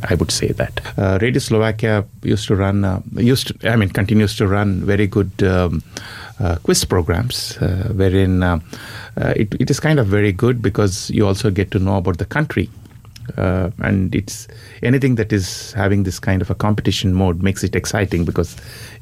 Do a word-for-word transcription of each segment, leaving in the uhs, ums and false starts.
I would say that. Uh, Radio Slovakia used to run, uh, used to, I mean, continues to run very good um, uh, quiz programs, uh, wherein uh, uh, it, it is kind of very good because you also get to know about the country. Uh, and it's anything that is having this kind of a competition mode makes it exciting because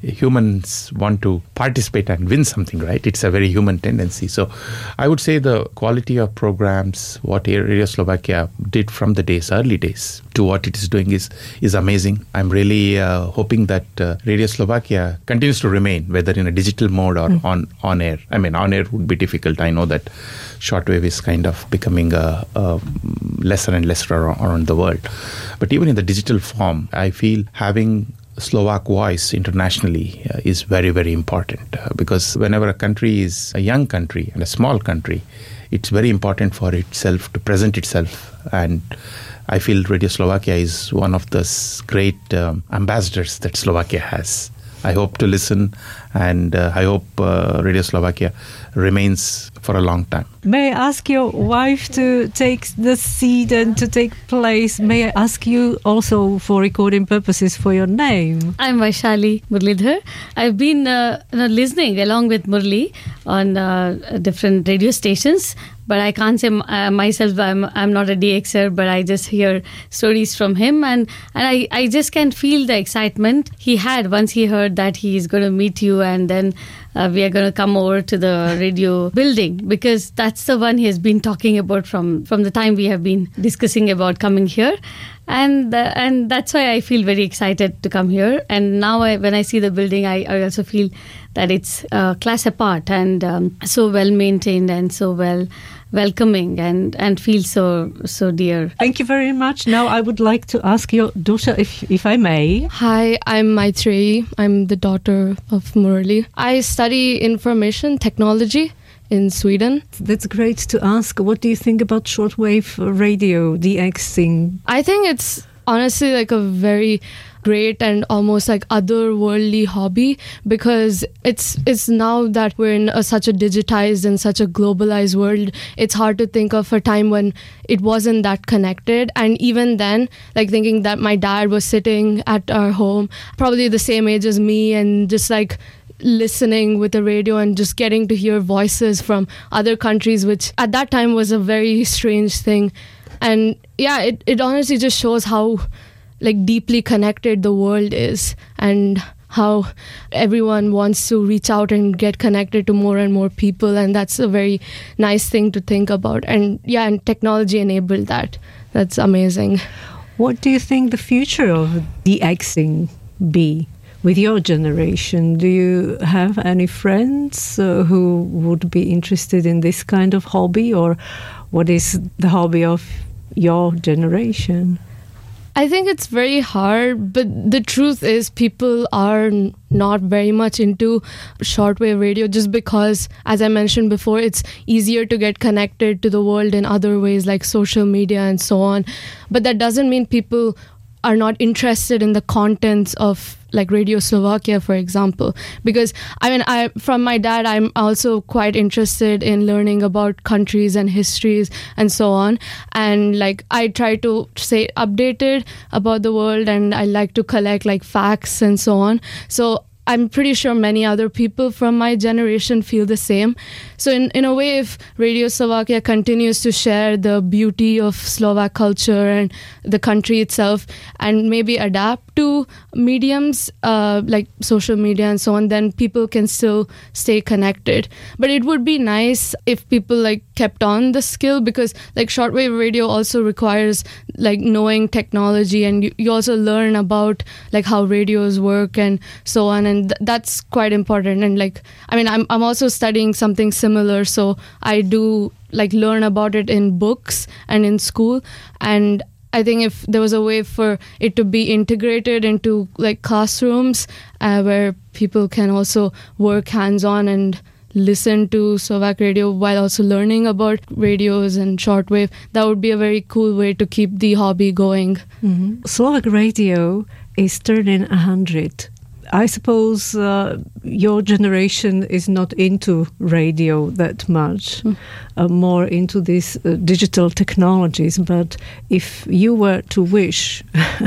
humans want to participate and win something, right? It's a very human tendency. So I would say the quality of programs, what Radio Slovakia did from the days, early days, to what it is doing is is amazing. I'm really uh, hoping that uh, Radio Slovakia continues to remain, whether in a digital mode or mm. on, on air. I mean, on air would be difficult. I know that shortwave is kind of becoming a, a lesser and lesser around the world. But even in the digital form, I feel having Slovak voice internationally uh, is very, very important uh, because whenever a country is a young country and a small country, it's very important for itself to present itself. And I feel Radio Slovakia is one of the great um, ambassadors that Slovakia has. I hope to listen, and uh, I hope uh, Radio Slovakia remains for a long time. May I ask your wife to take the seat and to take place? May I ask you also for recording purposes for your name? I'm Vaishali Murlidhar. I've been uh, listening along with Murli on uh, different radio stations. But I can't say uh, myself, I'm I'm not a D Xer, but I just hear stories from him. And, and I, I just can feel the excitement he had once he heard that he is going to meet you and then uh, we are going to come over to the radio building, because that's the one he has been talking about from, from the time we have been discussing about coming here. And uh, and that's why I feel very excited to come here. And now I, when I see the building, I, I also feel that it's a class apart and um, so well maintained and so well welcoming and, and feel so so dear. Thank you very much. Now I would like to ask your daughter, if if I may. Hi, I'm Maitreyi. I'm the daughter of Murli. I study information technology in Sweden. That's great to ask. What do you think about shortwave radio, D X thing? I think it's honestly like a very great and almost like otherworldly hobby, because it's it's now that we're in a, such a digitized and such a globalized world, it's hard to think of a time when it wasn't that connected. And even then, like thinking that my dad was sitting at our home, probably the same age as me, and just like listening with the radio and just getting to hear voices from other countries, which at that time was a very strange thing. And yeah, it, it honestly just shows how like deeply connected the world is and how everyone wants to reach out and get connected to more and more people. And that's a very nice thing to think about. And yeah, and technology enabled that. That's amazing. What do you think the future of DXing be with your generation? Do you have any friends uh, who would be interested in this kind of hobby, or what is the hobby of your generation? I think it's very hard, but the truth is people are n- not very much into shortwave radio just because, as I mentioned before, it's easier to get connected to the world in other ways like social media and so on. But that doesn't mean people are not interested in the contents of like Radio Slovakia, for example, because I mean, I from my dad, I'm also quite interested in learning about countries and histories and so on. And like I try to stay updated about the world, and I like to collect like facts and so on. So I'm pretty sure many other people from my generation feel the same. So in, in a way, if Radio Slovakia continues to share the beauty of Slovak culture and the country itself, and maybe adapt to mediums uh, like social media and so on, then people can still stay connected. But it would be nice if people like kept on the skill, because like shortwave radio also requires like knowing technology, and you, you also learn about like how radios work and so on. And th- that's quite important. And like, I mean, I'm I'm also studying something similar, so I do like learn about it in books and in school. And I think if there was a way for it to be integrated into like classrooms uh, where people can also work hands-on and listen to Slovak radio while also learning about radios and shortwave, that would be a very cool way to keep the hobby going. Mm-hmm. Slovak radio is turning a hundred. I suppose uh, your generation is not into radio that much, mm. uh, more into these uh, digital technologies. But if you were to wish